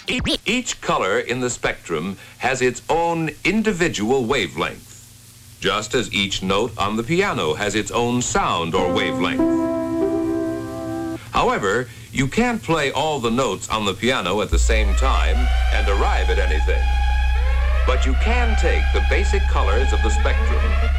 Each color in the spectrum has its own individual wavelength, just as each note on the piano has its own sound or wavelength. However, you can't play all the notes on the piano at the same time and arrive at anything. But you can take the basic colors of the spectrum